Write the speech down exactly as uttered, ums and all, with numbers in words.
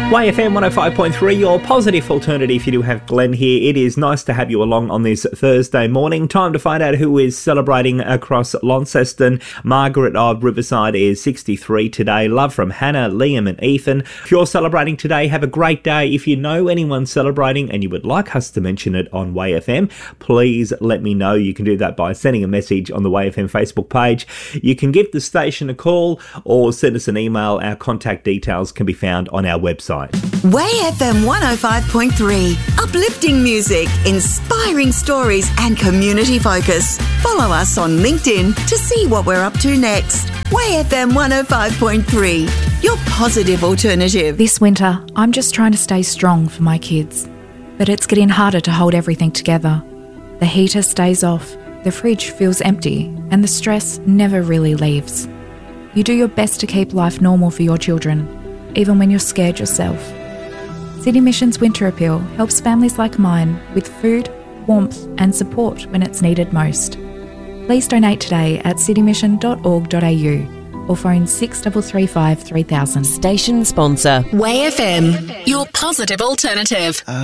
Y F M one oh five point three, your positive alternative. You do have Glenn here. It is nice to have you along on this Thursday morning. Time to find out who is celebrating across Launceston. Margaret of Riverside is sixty-three today. Love from Hannah, Liam and Ethan. If you're celebrating today, have a great day. If you know anyone celebrating and you would like us to mention it on Y F M, please let me know. You can do that by sending a message on the Y F M Facebook page. You can give the station a call or send us an email. Our contact details can be found on our website. Y F M one oh five point three. Uplifting music, inspiring stories and community focus. Follow us on LinkedIn to see what we're up to next. Y F M one oh five point three. Your positive alternative. This winter, I'm just trying to stay strong for my kids. But it's getting harder to hold everything together. The heater stays off, the fridge feels empty, and the stress never really leaves. You do your best to keep life normal for your children, even when you're scared yourself. City Mission's Winter Appeal helps families like mine with food, warmth and support when it's needed most. Please donate today at citymission dot org dot a u or phone six three three five three thousand. Station sponsor. Y F M, your positive alternative.